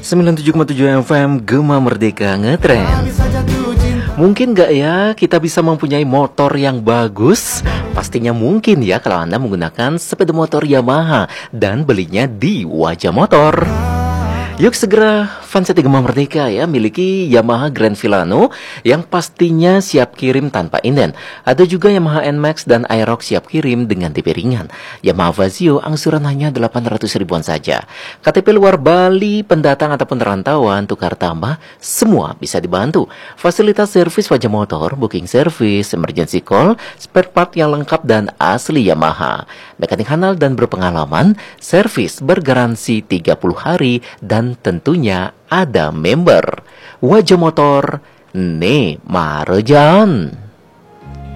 97,7 FM Gema Merdeka Ngetrend. Mungkin gak ya kita bisa mempunyai motor yang bagus? Pastinya mungkin ya kalau Anda menggunakan sepeda motor Yamaha dan belinya di Wajah Motor. Yuk segera fans Gema Merdeka ya, miliki Yamaha Grand Filano yang pastinya siap kirim tanpa inden. Ada juga Yamaha NMAX dan Aerox siap kirim dengan DP ringan. Yamaha Vazio angsuran hanya 800 ribuan saja. KTP luar Bali, pendatang ataupun rantauan, tukar tambah, semua bisa dibantu. Fasilitas servis Wajah Motor, booking service, emergency call, spare part yang lengkap dan asli Yamaha. Mekanik handal dan berpengalaman, servis bergaransi 30 hari dan tentunya ada member. Wajah Motor, Ne Marejan.